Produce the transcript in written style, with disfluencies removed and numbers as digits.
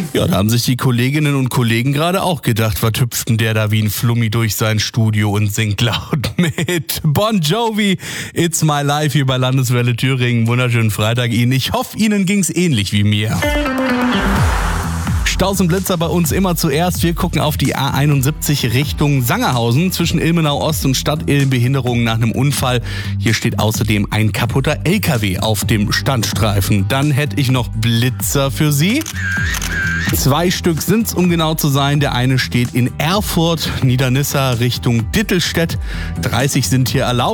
Ja, da haben sich die Kolleginnen und Kollegen gerade auch gedacht, was hüpft denn der da wie ein Flummi durch sein Studio und singt laut mit Bon Jovi, It's My Life hier bei Landeswelle Thüringen. Wunderschönen Freitag Ihnen. Ich hoffe, Ihnen ging's ähnlich wie mir. Staus und Blitzer bei uns immer zuerst. Wir gucken auf die A71 Richtung Sangerhausen zwischen Ilmenau Ost und Stadtilm. Behinderungen nach einem Unfall. Hier steht außerdem ein kaputter LKW auf dem Standstreifen. Dann hätte ich noch Blitzer für Sie. 2 Stück sind's, um genau zu sein. Der eine steht in Erfurt, Niedernissa Richtung Dittelstedt. 30 sind hier erlaubt.